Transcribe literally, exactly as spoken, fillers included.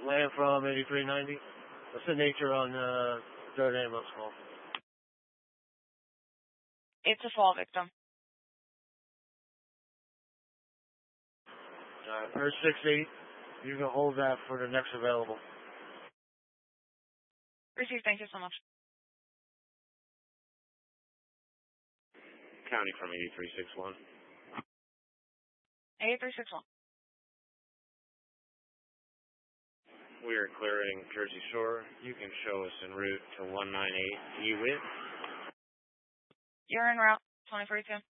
land from eighty-three ninety. What's the nature on the third ambulance call? It's a fall victim. Uh, First six eight, you can hold that for the next available. Received, thank you so much. County from eighty-three six one. eighty-three six one. We are clearing Jersey Shore. You can show us en route to one nine eight E W I T. You're en route, twenty forty-two.